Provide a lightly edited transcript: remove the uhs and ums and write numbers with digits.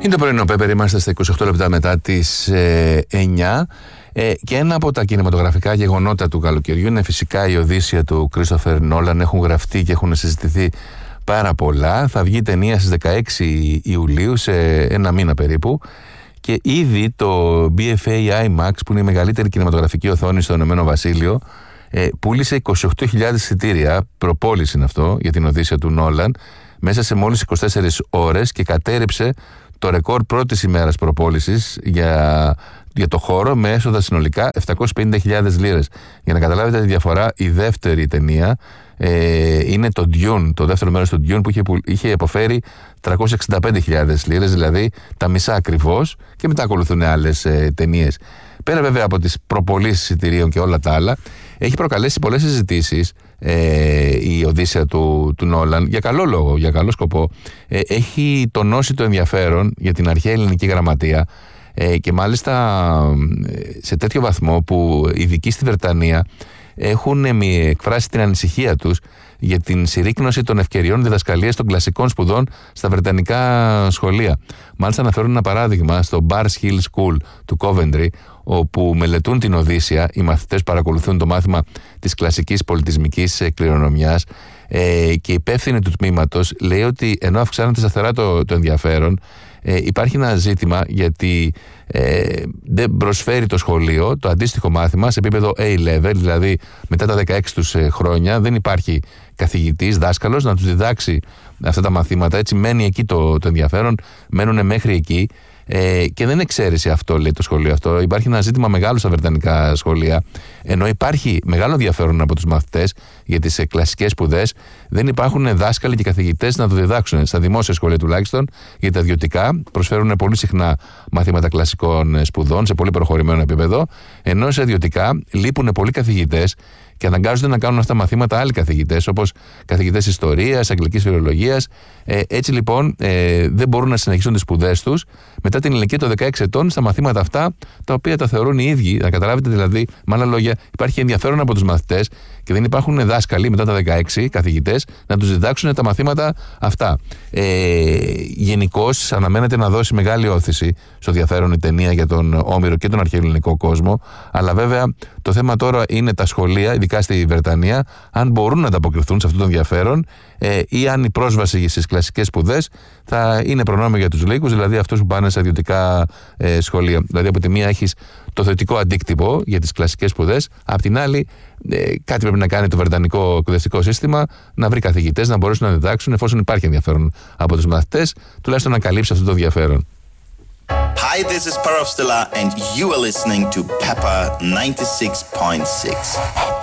Είναι το πρωινό Πέπερ, είμαστε στα 28 λεπτά μετά τις 9 και ένα από τα κινηματογραφικά γεγονότα του καλοκαιριού είναι φυσικά η Οδύσσεια του Κρίστοφερ Νόλαν. Έχουν γραφτεί και έχουν συζητηθεί πάρα πολλά. Θα βγει η ταινία στις 16 Ιουλίου, σε ένα μήνα περίπου, και ήδη το BFA IMAX, που είναι η μεγαλύτερη κινηματογραφική οθόνη στο Ηνωμένο Βασίλειο, πούλησε 28.000 εισιτήρια, προπόληση είναι αυτό, για την Οδύσσεια του Νόλαν, μέσα σε μόλις 24 ώρες, και κατέρριψε το ρεκόρ πρώτης ημέρας προπόλησης για το χώρο, με έσοδα συνολικά 750.000 λίρες. Για να καταλάβετε τη διαφορά, η δεύτερη ταινία είναι το Dune, το δεύτερο μέρος του Dune, που είχε αποφέρει 365.000 λίρες, δηλαδή τα μισά ακριβώς, και μετά ακολουθούν άλλες ταινίες. Πέρα βέβαια από τις προπωλήσεις εισιτηρίων και όλα τα άλλα, έχει προκαλέσει πολλές συζητήσεις η Οδύσσεια του Νόλαν, για καλό λόγο, για καλό σκοπό. Έχει τονώσει το ενδιαφέρον για την αρχαία ελληνική γραμματεία, και μάλιστα σε τέτοιο βαθμό που οι ειδικοί στη Βρετανία έχουν εκφράσει την ανησυχία τους για την συρρίκνωση των ευκαιριών διδασκαλίας των κλασικών σπουδών στα βρετανικά σχολεία. Μάλιστα αναφέρουν ένα παράδειγμα στο Bars Hill School του Coventry, όπου μελετούν την Οδύσσεια. Οι μαθητές παρακολουθούν το μάθημα της κλασικής πολιτισμικής κληρονομιάς, και η υπεύθυνη του τμήματος λέει ότι ενώ αυξάνεται σταθερά το ενδιαφέρον, υπάρχει ένα ζήτημα, γιατί δεν προσφέρει το σχολείο το αντίστοιχο μάθημα σε επίπεδο A-level, δηλαδή μετά τα 16 τους χρόνια δεν υπάρχει καθηγητής, δάσκαλος να τους διδάξει αυτά τα μαθήματα. Έτσι μένει εκεί το ενδιαφέρον, μένουν μέχρι εκεί, και δεν είναι εξαίρεση αυτό, λέει το σχολείο αυτό. Υπάρχει ένα ζήτημα μεγάλο στα βρετανικά σχολεία, ενώ υπάρχει μεγάλο ενδιαφέρον από τους μαθητές για τις κλασικές σπουδές. Δεν υπάρχουν δάσκαλοι και καθηγητές να το διδάξουν στα δημόσια σχολεία τουλάχιστον, γιατί τα ιδιωτικά προσφέρουν πολύ συχνά μαθήματα κλασικών σπουδών σε πολύ προχωρημένο επίπεδο, ενώ σε ιδιωτικά λείπουν πολλοί καθηγητές και αναγκάζονται να κάνουν αυτά τα μαθήματα άλλοι καθηγητές, όπως καθηγητές ιστορίας, αγγλικής φιλολογίας. Έτσι λοιπόν δεν μπορούν να συνεχίσουν τις σπουδές τους μετά την ηλικία των 16 ετών στα μαθήματα αυτά, τα οποία τα θεωρούν οι ίδιοι. Να καταλάβετε δηλαδή, με άλλα λόγια, υπάρχει ενδιαφέρον από τους μαθητές και δεν υπάρχουν δάσκαλοι μετά τα 16 καθηγητές να τους διδάξουν τα μαθήματα αυτά. Γενικώς αναμένεται να δώσει μεγάλη όθηση στο ενδιαφέρον η ταινία για τον Όμηρο και τον αρχαίο ελληνικό κόσμο, αλλά βέβαια το θέμα τώρα είναι τα σχολεία, ειδικά στη Βρετανία, αν μπορούν να ανταποκριθούν σε αυτό το ενδιαφέρον, ή αν η πρόσβαση στις κλασικές σπουδές θα είναι προνόμιο για τους λίγους, δηλαδή αυτούς που πάνε σε ιδιωτικά σχολεία. Δηλαδή, από τη μία έχεις το θετικό αντίκτυπο για τις κλασικές σπουδές, απ' την άλλη, κάτι πρέπει να κάνει το βρετανικό εκπαιδευτικό σύστημα, να βρει καθηγητές να μπορέσουν να διδάξουν, εφόσον υπάρχει ενδιαφέρον από τους μαθητές, τουλάχιστον να καλύψει αυτό το ενδιαφέρον. Hi, this is Parov Stella and you are listening to Pepper 96.6.